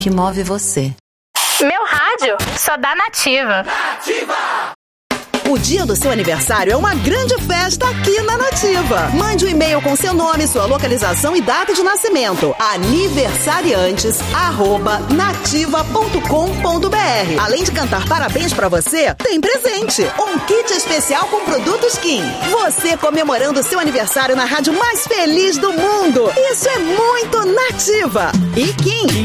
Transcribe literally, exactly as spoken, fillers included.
que move você. Meu rádio só dá Nativa. Nativa! O dia do seu aniversário é uma grande festa aqui na Nativa. Mande um e-mail com seu nome, sua localização e data de nascimento. aniversariantes arroba nativa ponto com ponto br. Além de cantar parabéns pra você, tem presente. Um kit especial com produtos Kim. Você comemorando seu aniversário na rádio mais feliz do mundo. Isso é muito Nativa. E Kim.